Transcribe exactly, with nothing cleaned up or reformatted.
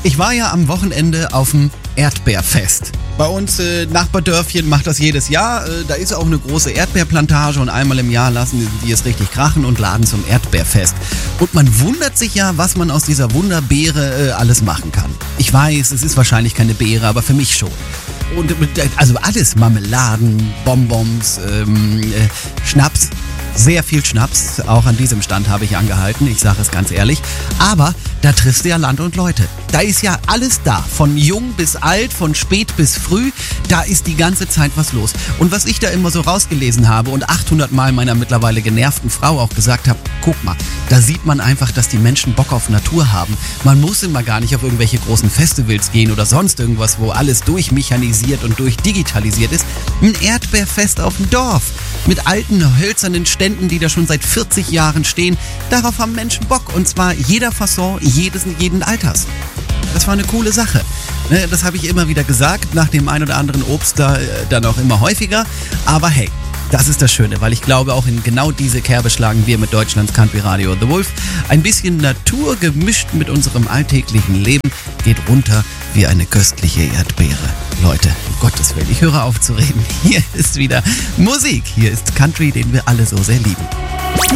Ich war ja am Wochenende auf dem Erdbeerfest. Bei uns äh, Nachbardörfchen macht das jedes Jahr. Äh, da ist auch eine große Erdbeerplantage und einmal im Jahr lassen die es richtig krachen und laden zum Erdbeerfest. Und man wundert sich ja, was man aus dieser Wunderbeere äh, alles machen kann. Ich weiß, es ist wahrscheinlich keine Beere, aber für mich schon. Und äh, also alles, Marmeladen, Bonbons, ähm, äh, Schnaps. Sehr viel Schnaps, auch an diesem Stand habe ich angehalten, ich sage es ganz ehrlich. Aber da triffst du ja Land und Leute. Da ist ja alles da, von jung bis alt, von spät bis früh, da ist die ganze Zeit was los. Und was ich da immer so rausgelesen habe und achthundert Mal meiner mittlerweile genervten Frau auch gesagt habe, guck mal, da sieht man einfach, dass die Menschen Bock auf Natur haben. Man muss immer gar nicht auf irgendwelche großen Festivals gehen oder sonst irgendwas, wo alles durchmechanisiert und durchdigitalisiert ist. Ein Erdbeerfest auf dem Dorf mit alten hölzernen Ständen, die da schon seit vierzig Jahren stehen. Darauf haben Menschen Bock und zwar jeder Fasson, jedes, jeden Alters. Das war eine coole Sache. Das habe ich immer wieder gesagt, nach dem ein oder anderen Obst da, dann auch immer häufiger. Aber hey, das ist das Schöne, weil ich glaube, auch in genau diese Kerbe schlagen wir mit Deutschlands Country Radio The Wolf. Ein bisschen Natur gemischt mit unserem alltäglichen Leben geht runter wie eine köstliche Erdbeere. Leute, um Gottes Willen, ich höre auf zu reden. Hier ist wieder Musik. Hier ist Country, den wir alle so sehr lieben.